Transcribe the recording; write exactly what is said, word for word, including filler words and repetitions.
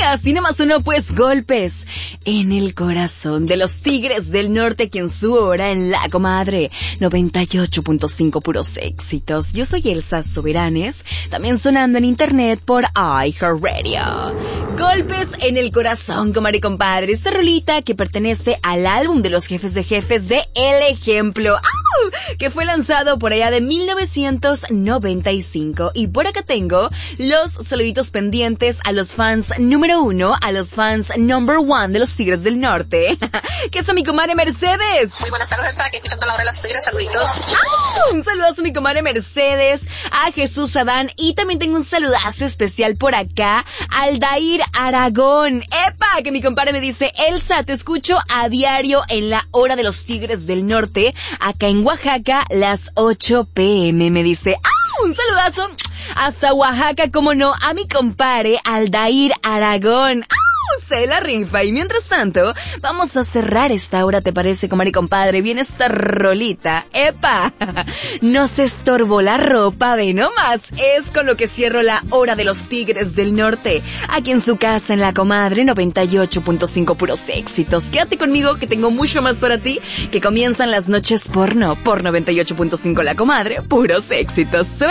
así nomás uno, pues golpes en el corazón de los Tigres del Norte, quien su hora en La Comadre noventa y ocho punto cinco, puros éxitos. Yo soy Elsa Soberanes, también sonando en internet por iHeartRadio. Golpes en el corazón, comadre y compadre. Esta rolita que pertenece al álbum de los jefes de jefes de El Ejemplo, ¡au!, que fue lanzado por allá de mil novecientos noventa y cinco. Y por acá tengo los saluditos pendientes a los fans número uno, a los fans number one de los Tigres del Norte, que es a mi comadre Mercedes. Muy buenas tardes, Elsa, aquí escuchando la hora de los Tigres, saluditos. ¡Ah! Un saludazo a mi comadre Mercedes, a Jesús Adán, y también tengo un saludazo especial por acá, Aldair Aragón. ¡Epa! Que mi compadre me dice, Elsa, te escucho a diario en la hora de los Tigres del Norte, acá en Oaxaca, las ocho pm, me dice. ¡Ah! Un saludazo hasta Oaxaca, como no, a mi compadre Aldair Aragón. ¡Ah! Se la rifa. Y mientras tanto, vamos a cerrar esta hora, ¿te parece, comadre y compadre? Viene esta rolita. ¡Epa! No se estorbó la ropa, ve nomás. Es con lo que cierro la hora de los Tigres del Norte, aquí en su casa, en La Comadre noventa y ocho punto cinco, puros éxitos. Quédate conmigo que tengo mucho más para ti, que comienzan las noches porno por noventa y ocho punto cinco La Comadre, puros éxitos.